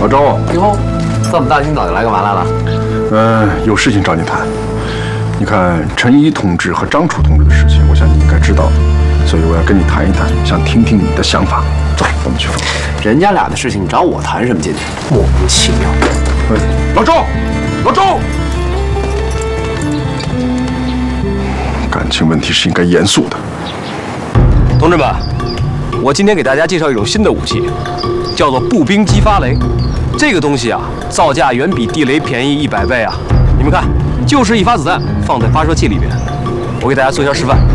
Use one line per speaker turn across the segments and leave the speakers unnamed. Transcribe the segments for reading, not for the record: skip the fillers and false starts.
老周，
哟，这么大清早就来干嘛来了？
有事情找你谈。你看陈一同志和张楚同志的事情，我想你应该知道，所以我要跟你谈一谈，想听听你的想法。走，我们去房。
人家俩的事情你找我谈什么劲？莫名其妙。
老周，老周，感情问题是应该严肃的。
同志们，我今天给大家介绍一种新的武器，叫做步兵激发雷。这个东西啊，造价远比地雷便宜100倍啊！你们看，就是一发子弹放在发射器里面。我给大家做一下示范。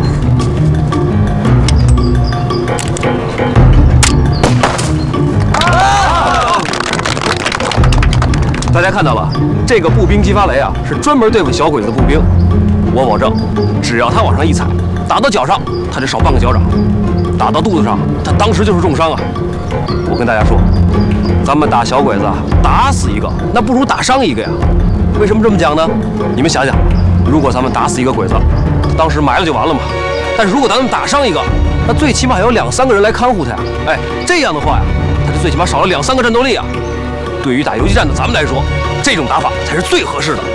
大家看到了，这个步兵激发雷啊，是专门对付小鬼子的步兵。我保证，只要他往上一踩，打到脚上，他就少半个脚掌；打到肚子上，他当时就是重伤啊！我跟大家说，咱们打小鬼子，打死一个，那不如打伤一个呀。为什么这么讲呢？你们想想，如果咱们打死一个鬼子，当时埋了就完了嘛。但是如果咱们打伤一个，那最起码还有2、3个人来看护他呀。哎，这样的话呀，他就最起码少了2、3个战斗力啊。对于打游击战的咱们来说，这种打法才是最合适的。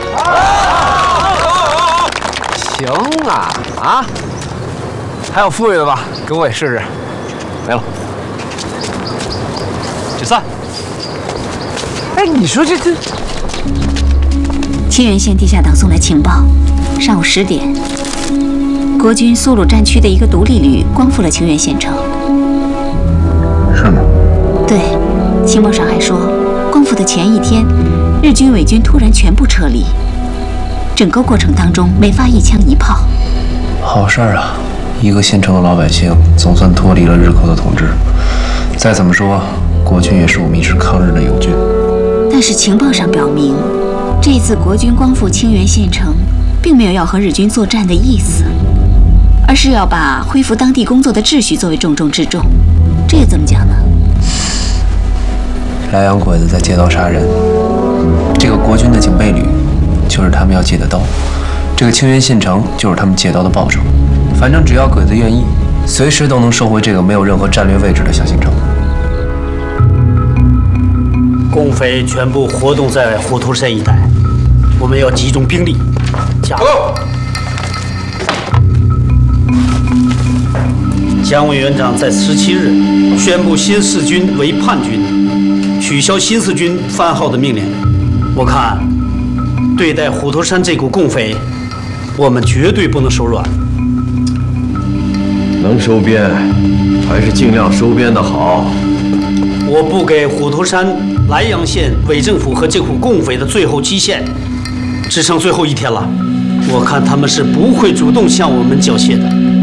行啊，还有富裕的吧？给我也试试。
没了，解散。
哎，你说这……
清源县地下党送来情报，上午10点，国军苏鲁战区的一个独立旅光复了清源县城。
是吗？
对，情报上还说，光复的前一天，日军伪军突然全部撤离，整个过程当中没发一枪一炮。
好事儿啊！一个县城的老百姓总算脱离了日寇的统治。再怎么说，国军也是我们一支抗日的友军。
但是情报上表明，这次国军光复清源县城，并没有要和日军作战的意思，而是要把恢复当地工作的秩序作为重中之重。这个怎么讲呢？
莱阳鬼子在借刀杀人，这个国军的警备旅就是他们要借的刀，这个清源县城就是他们借刀的报酬。反正只要鬼子愿意，随时都能收回这个没有任何战略位置的小县城。
共匪全部活动在虎头山一带，我们要集中兵力，加油！蒋委员长在17日宣布新四军为叛军，取消新四军番号的命令。我看，对待虎头山这股共匪，我们绝对不能手软。
能收编，还是尽量收编的好。
我不给虎头山、莱阳县伪政府和这股共匪的最后期限，只剩最后1天了。我看他们是不会主动向我们缴械的。